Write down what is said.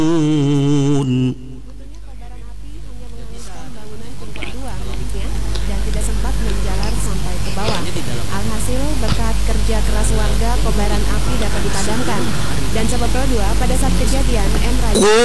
Kobaran api hanya menghanguskan bangunan tingkat 2 miliknya dan tidak sempat menjalar sampai ke bawah. Alhasil, berkat kerja keras warga, kobaran api dapat dipadamkan. Dan sobat Pro 2, pada saat kejadian, M. Raja